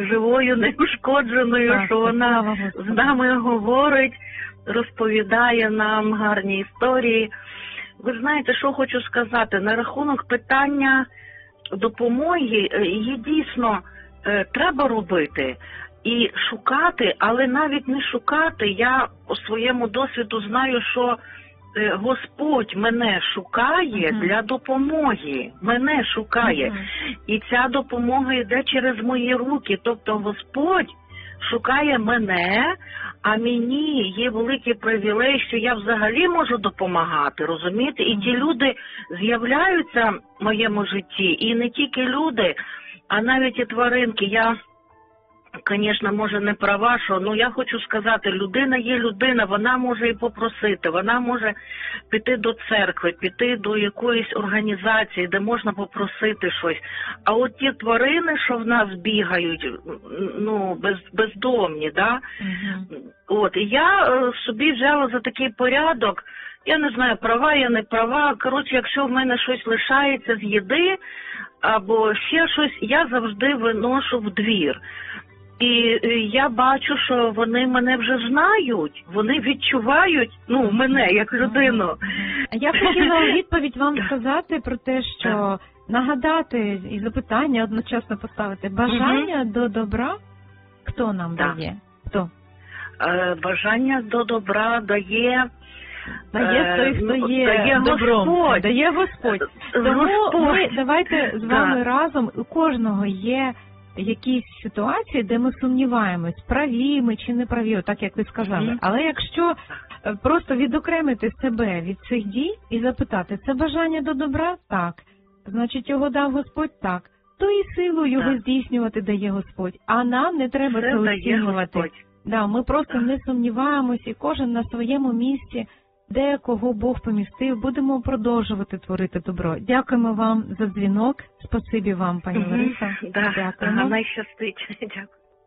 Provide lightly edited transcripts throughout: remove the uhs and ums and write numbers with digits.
живою, неушкодженою, що вона з нами говорить, розповідає нам гарні історії. Ви знаєте, що хочу сказати? На рахунок питання допомоги її дійсно треба робити і шукати, але навіть не шукати. Я по своєму досвіду знаю, що Господь мене шукає для допомоги, мене шукає. І ця допомога йде через мої руки. Тобто Господь шукає мене, а мені є великий привілей, що я взагалі можу допомагати, розумієте? І ті люди з'являються в моєму житті, і не тільки люди, а навіть і тваринки. Я, звісно, може не права, що, ну я хочу сказати, людина є людина, вона може і попросити, вона може піти до церкви, піти до якоїсь організації, де можна попросити щось. А от ті тварини, що в нас бігають, ну, бездомні, да? От, і я собі взяла за такий порядок, я не знаю, права я не права, коротше, якщо в мене щось лишається з їди, або ще щось, я завжди виношу в двір. І я бачу, що вони мене вже знають, вони відчувають, ну, мене як людину. Я хотіла у відповідь вам сказати про те, що нагадати і запитання одночасно поставити. Бажання до добра хто нам дає? Хто? Бажання до добра дає той, хто є добром. Господь. Дає Господь. Тому ми давайте з вами разом, у кожного є якісь ситуації, де ми сумніваємось, праві ми чи не праві, так як ви сказали. Але якщо просто відокремити себе від цих дій і запитати, це бажання до добра? Так. Значить, його дав Господь? Так. То і силу його здійснювати дає Господь. А нам не треба це оцінювати. Да, ми просто не сумніваємось, і кожен на своєму місці, де кого Бог помістив, будемо продовжувати творити добро. Дякуємо вам за дзвінок. Спасибі вам, пані Лариса. Дякуємо. Найщастить. Дякую.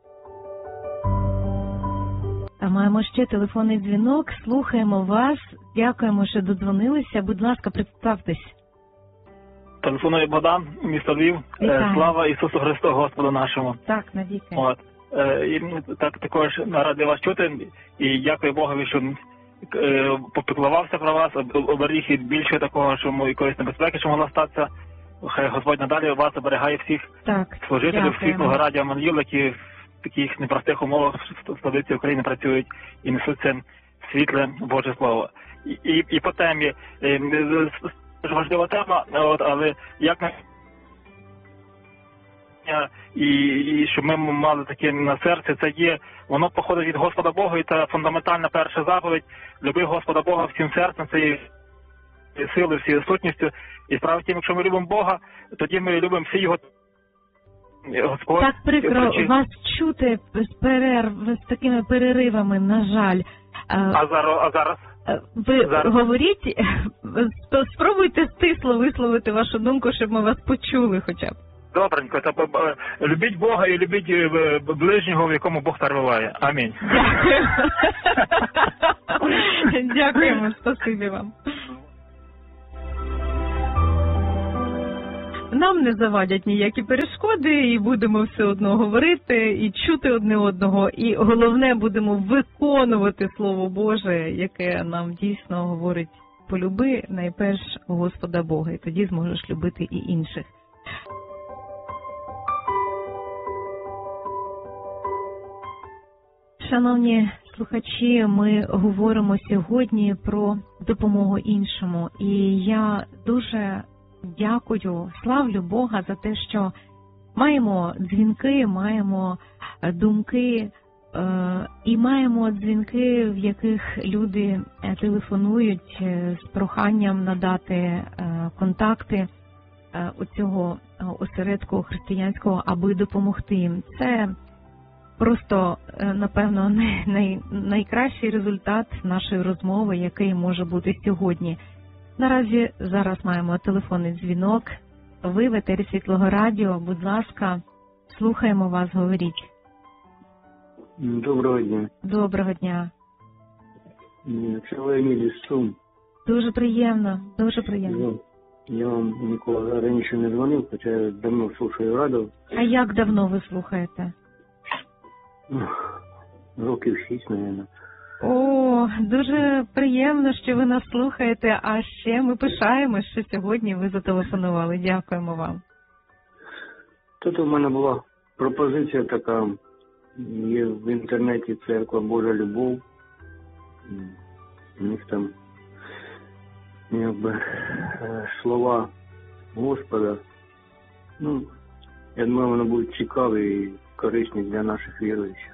А маємо ще телефонний дзвінок. Слухаємо вас. Дякуємо, що додзвонилися. Будь ласка, представтесь. Телефонує Богдан, місто Львів. Слава Ісусу Христу, Господу нашому. Так, навіки. От. І так також радий вас чути. І дякую Богові, що попіклувався про вас, оберіг від більше такого, що якоїсь небезпеки, що могла статися. Хай Господь надалі вас оберігає всіх служителів, всіх Радіо Еммануїл, які в таких непростих умовах в столиці України працюють і несуть це світле Боже Слово. І по темі, важлива тема, але як і щоб ми мали таке на серці, це є, воно походить від Господа Бога, і це фундаментальна перша заповідь. Люби Господа Бога всім серцем, цією силою, всією сутністю. І справа в тім, якщо ми любимо Бога, тоді ми любимо всі його Господь. Так прикро вас чути з такими переривами, на жаль. А зараз? Ви говоріть, спробуйте стисло висловити вашу думку, щоб ми вас почули хоча б. Добренько, любіть Бога і любіть ближнього, в якому Бог перебуває. Амінь. Дякуємо. Дякуємо, спасибі вам. Нам не завадять ніякі перешкоди, і будемо все одно говорити, і чути одне одного, і головне, будемо виконувати Слово Боже, яке нам дійсно говорить: полюби найперш Господа Бога, і тоді зможеш любити і інших. Шановні слухачі, ми говоримо сьогодні про допомогу іншому. І я дуже дякую, славлю Бога за те, що маємо дзвінки, маємо думки і маємо дзвінки, в яких люди телефонують з проханням надати контакти у цього осередку християнського, аби допомогти їм. Це просто, напевно, найкращий результат нашої розмови, який може бути сьогодні. Наразі зараз маємо телефонний дзвінок. Ви в етері Світлого Радіо, будь ласка, слухаємо вас, говоріть. Доброго дня. Доброго дня. Це Еміль із Сум. Дуже приємно, дуже приємно. Я вам ніколи раніше не дзвонив, хоча я давно слухаю радіо. А як давно ви слухаєте? Років 6, мабуть. О, дуже приємно, що ви нас слухаєте, а ще ми пишаємось, що сьогодні ви зателефонували. Дякуємо вам. Тут у мене була пропозиція така, є в інтернеті церква Божа Любов. У них там якби слова Господа. Ну, я думаю, вони будуть цікаві і корисні для наших віруючих.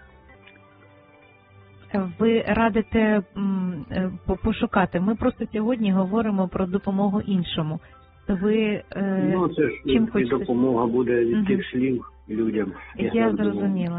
Ви радите пошукати. Ми просто сьогодні говоримо про допомогу іншому. Ви Ну, це ж чим і хочете? допомога буде від тих слів людям. Я зрозуміла.